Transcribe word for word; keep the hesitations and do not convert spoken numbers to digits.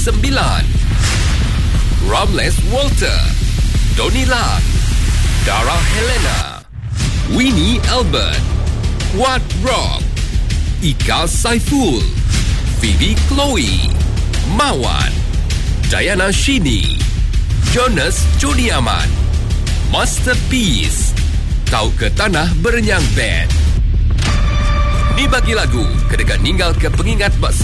sembilan. Ramles Walter, Donnie Lam, Dara Helena, Winnie Albert, Wat Rock, Ika Saiful, Phoebe Chloe, Mawan, Diana Shini, Jonas Juniaman, Masterpiece, Tau ke Tanah Berenyang Band. Ni bagi lagu kedekat ninggal ke pengingat bak